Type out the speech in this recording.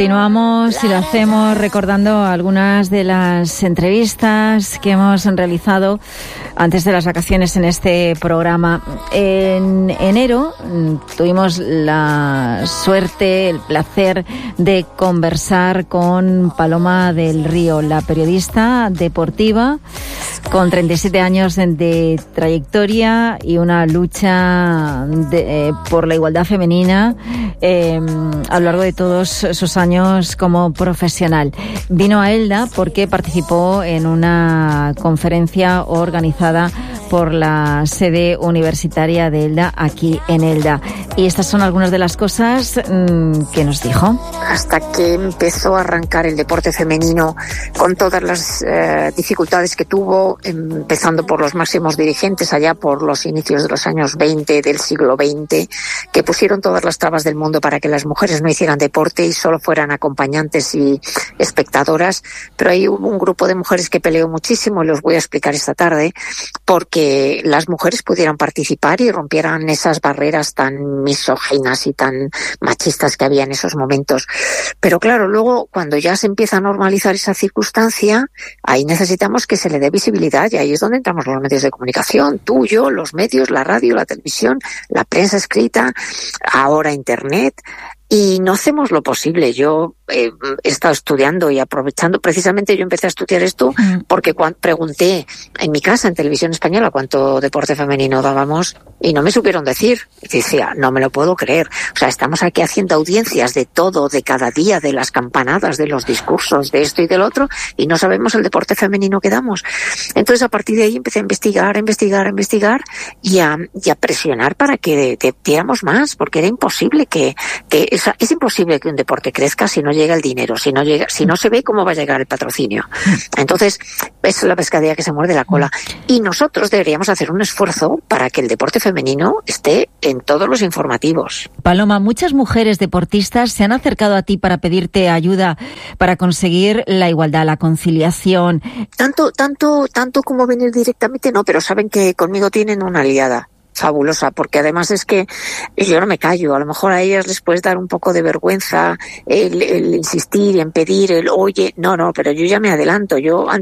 Continuamos y lo hacemos recordando algunas de las entrevistas que hemos realizado antes de las vacaciones en este programa. En enero tuvimos la suerte, el placer de conversar con Paloma del Río, la periodista deportiva con 37 años de trayectoria y una lucha por la igualdad femenina a lo largo de todos sus años como profesional. Vino a Elda porque participó en una conferencia organizada por la sede universitaria de Elda, aquí en Elda. Y estas son algunas de las cosas que nos dijo. Hasta que empezó a arrancar el deporte femenino con todas las dificultades que tuvo, empezando por los máximos dirigentes allá por los inicios de los años 20 del siglo XX, que pusieron todas las trabas del mundo para que las mujeres no hicieran deporte y solo fueran acompañantes y espectadoras. Pero ahí hubo un grupo de mujeres que peleó muchísimo, y los voy a explicar esta tarde, porque las mujeres pudieran participar y rompieran esas barreras tan misóginas y tan machistas que había en esos momentos. Pero claro, luego cuando ya se empieza a normalizar esa circunstancia, ahí necesitamos que se le dé visibilidad, y ahí es donde entramos los medios de comunicación, tú, yo, los medios, la radio, la televisión, la prensa escrita, ahora Internet. Y no hacemos lo posible. Yo he estado estudiando y aprovechando, precisamente yo empecé a estudiar esto porque cuando pregunté en mi casa, en Televisión Española, cuánto deporte femenino dábamos y no me supieron decir. Y decía, no me lo puedo creer. O sea, estamos aquí haciendo audiencias de todo, de cada día, de las campanadas, de los discursos, de esto y del otro, y no sabemos el deporte femenino que damos. Entonces, a partir de ahí empecé a investigar y a presionar para que diéramos más, porque era imposible es imposible que un deporte crezca si no llega el dinero, si no se ve cómo va a llegar el patrocinio. Entonces, es la pescadilla que se muerde la cola. Y nosotros deberíamos hacer un esfuerzo para que el deporte femenino esté en todos los informativos. Paloma, muchas mujeres deportistas se han acercado a ti para pedirte ayuda para conseguir la igualdad, la conciliación. Tanto como venir directamente, no, pero saben que conmigo tienen una aliada fabulosa, porque además es que yo no me callo. A lo mejor a ellas les puedes dar un poco de vergüenza el insistir en pedir el oye, no, pero yo ya me adelanto. Yo